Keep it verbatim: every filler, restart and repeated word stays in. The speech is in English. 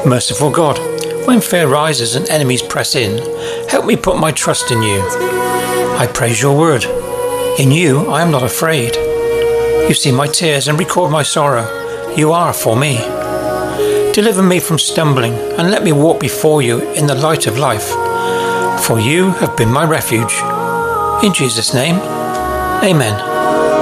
Merciful God, when fear rises and enemies press in, help me put my trust in you. I praise your word. In you I am not afraid. You see my tears and record my sorrow. You are for me. Deliver me from stumbling and let me walk before you in the light of life. For you have been my refuge. In Jesus' name, amen.